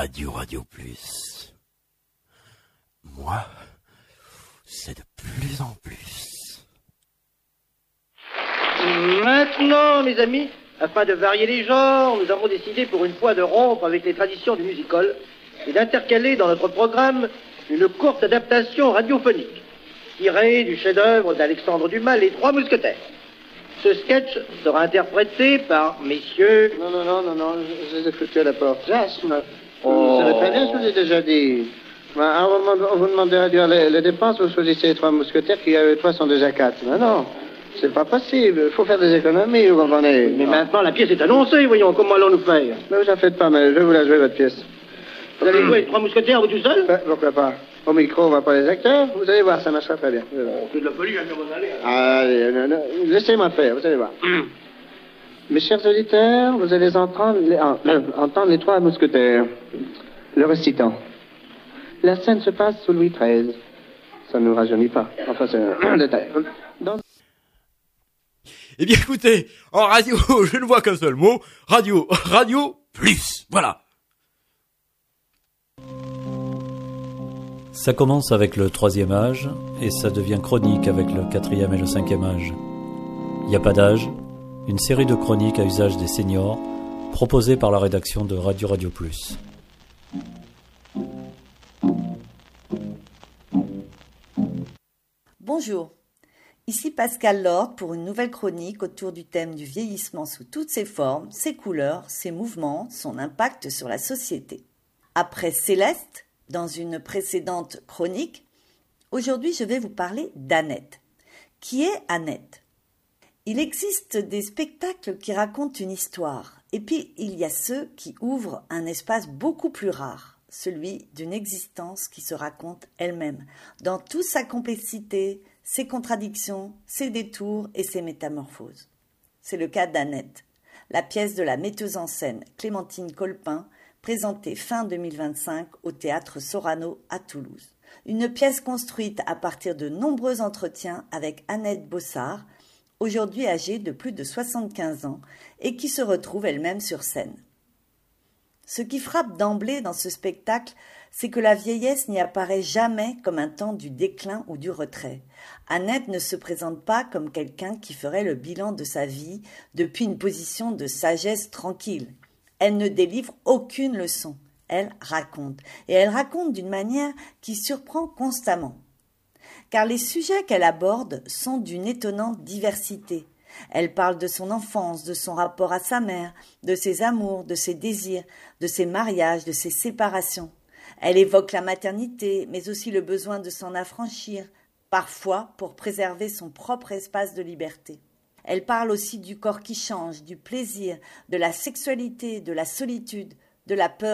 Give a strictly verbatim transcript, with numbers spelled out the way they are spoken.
Radio Radio Plus. Moi, c'est de plus en plus. Maintenant, mes amis, afin de varier les genres, nous avons décidé pour une fois de rompre avec les traditions du music-hall et d'intercaler dans notre programme une courte adaptation radiophonique tirée du chef-d'œuvre d'Alexandre Dumas, Les Trois Mousquetaires. Ce sketch sera interprété par messieurs... Non, non, non, non, non, je les ai foutus à la porte. Jasme. Oh. Vous savez très bien, je vous l'ai déjà dit. Ben, on vous demande de réduire les, les dépenses, vous choisissez les Trois Mousquetaires qui, avec toi, sont déjà quatre. Non, non, c'est pas possible. Il faut faire des économies, vous comprenez. Mais non. Maintenant, la pièce est annoncée, voyons, comment allons-nous faire? Ne vous en faites pas, mais je vais vous la jouer, votre pièce. Vous allez jouer les Trois Mousquetaires, vous tout seul? Ben, pourquoi pas. Au micro, on va pas les acteurs. Vous allez voir, ça marchera très bien. Oh, c'est de la folie, hein, vous allez. Allez, non, non, laissez-moi faire, vous allez voir. Mes chers auditeurs, vous allez entendre les, euh, entendre les Trois Mousquetaires. Le récitant. La scène se passe sous Louis treize. Ça ne nous rajeunit pas. Enfin, c'est un détail. Dans... Eh bien, écoutez, en radio, je ne vois qu'un seul mot. Radio, Radio Plus. Voilà. Ça commence avec le troisième âge et ça devient chronique avec le quatrième et le cinquième âge. Il n'y a pas d'âge, une série de chroniques à usage des seniors proposées par la rédaction de Radio Radio Plus. Bonjour, ici Pascal Lord pour une nouvelle chronique autour du thème du vieillissement sous toutes ses formes, ses couleurs, ses mouvements, son impact sur la société. Après Céleste, dans une précédente chronique, aujourd'hui je vais vous parler d'Annette. Qui est Annette? Il existe des spectacles qui racontent une histoire, et puis il y a ceux qui ouvrent un espace beaucoup plus rare, celui d'une existence qui se raconte elle-même, dans toute sa complexité, ses contradictions, ses détours et ses métamorphoses. C'est le cas d'Annette, la pièce de la metteuse en scène Clémentine Colpin, présentée fin deux mille vingt-cinq au Théâtre Sorano à Toulouse. Une pièce construite à partir de nombreux entretiens avec Annette Bossard, aujourd'hui âgée de plus de soixante-quinze ans et qui se retrouve elle-même sur scène. Ce qui frappe d'emblée dans ce spectacle, c'est que la vieillesse n'y apparaît jamais comme un temps du déclin ou du retrait. Annette ne se présente pas comme quelqu'un qui ferait le bilan de sa vie depuis une position de sagesse tranquille. Elle ne délivre aucune leçon, elle raconte, et elle raconte d'une manière qui surprend constamment. Car les sujets qu'elle aborde sont d'une étonnante diversité. Elle parle de son enfance, de son rapport à sa mère, de ses amours, de ses désirs, de ses mariages, de ses séparations. Elle évoque la maternité, mais aussi le besoin de s'en affranchir, parfois pour préserver son propre espace de liberté. Elle parle aussi du corps qui change, du plaisir, de la sexualité, de la solitude, de la peur